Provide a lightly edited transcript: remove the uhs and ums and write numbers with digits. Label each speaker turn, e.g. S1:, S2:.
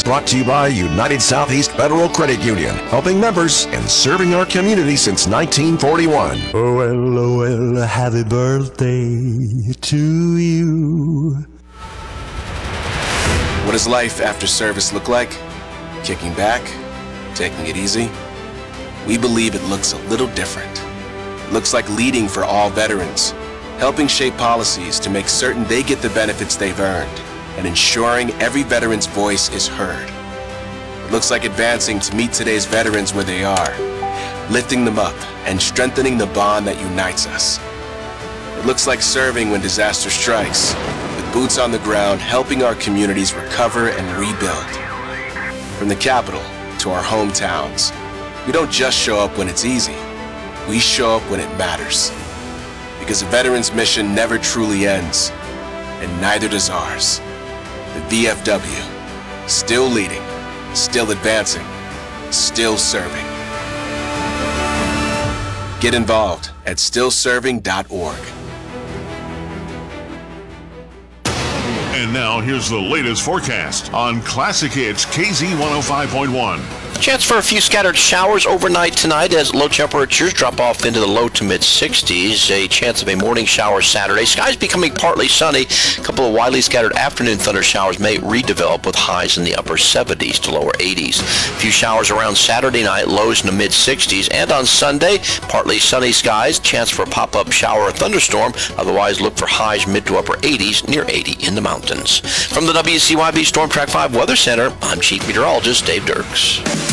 S1: brought to you by United Southeast Federal Credit Union, helping members and serving our community since 1941.
S2: Oh well, happy birthday to you.
S3: What does life after service look like? Kicking back? Taking it easy? We believe it looks a little different. It looks like leading for all veterans, helping shape policies to make certain they get the benefits they've earned, and ensuring every veteran's voice is heard. It looks like advancing to meet today's veterans where they are, lifting them up and strengthening the bond that unites us. It looks like serving when disaster strikes, with boots on the ground helping our communities recover and rebuild. From the capital to our hometowns, we don't just show up when it's easy, we show up when it matters. Because a veteran's mission never truly ends, and neither does ours. The VFW, still leading, still advancing, still serving. Get involved at stillserving.org.
S4: And now here's the latest forecast on Classic Hits KZ 105.1.
S5: Chance for a few scattered showers overnight tonight as low temperatures drop off into the low to mid-60s. A chance of a morning shower Saturday. Skies becoming partly sunny. A couple of widely scattered afternoon thunder showers may redevelop with highs in the upper 70s to lower 80s. A few showers around Saturday night, lows in the mid-60s. And on Sunday, partly sunny skies. Chance for a pop-up shower or thunderstorm. Otherwise, look for highs mid to upper 80s, near 80 in the mountains. From the WCYB Storm Track 5 Weather Center, I'm Chief Meteorologist Dave Dirks.